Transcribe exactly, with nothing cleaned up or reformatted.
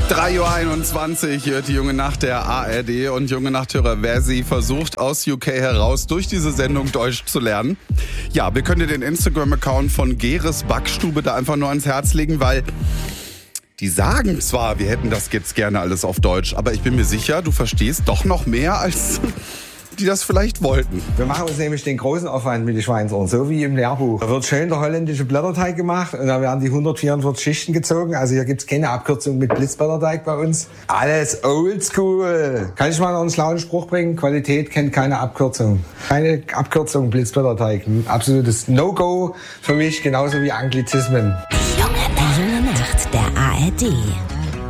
drei Uhr einundzwanzig hört die Junge Nacht der A R D und Junge Nachthörer Versi versucht aus U K heraus durch diese Sendung Deutsch zu lernen. Ja, wir können dir den Instagram-Account von Geres Backstube da einfach nur ans Herz legen, weil die sagen zwar, wir hätten das jetzt gerne alles auf Deutsch, aber ich bin mir sicher, du verstehst doch noch mehr, als die das vielleicht wollten. Wir machen uns nämlich den großen Aufwand mit den Schweinsohren, so wie im Lehrbuch. Da wird schön der holländische Blätterteig gemacht und da werden die hundertvierundvierzig Schichten gezogen. Also hier gibt's keine Abkürzung mit Blitzblätterteig bei uns. Alles oldschool. Kann ich mal noch einen schlauen Spruch bringen? Qualität kennt keine Abkürzung. Keine Abkürzung, Blitzblätterteig. Ein absolutes No-Go für mich, genauso wie Anglizismen. Die Junge Nacht der A R D.